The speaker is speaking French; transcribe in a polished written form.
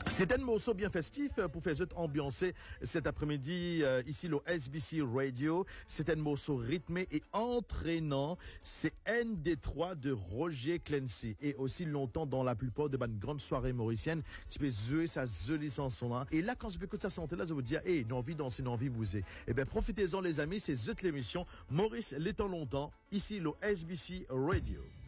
C'est un morceau bien festif pour faire juste ambiancer cet après-midi ici le SBC Radio. C'est un morceau rythmé et entraînant. C'est ND3 de Roger Clancy. Et aussi longtemps dans la plupart de bonnes grandes soirées mauriciennes, tu peux jouer sa jolie chanson là. Et là, quand je peux écouter sa santé là, je vous dis, hey, j'ai envie de danser, j'ai envie de bouger. Eh bien, profitez-en les amis, c'est juste l'émission Maurice l'étant longtemps, ici le SBC Radio.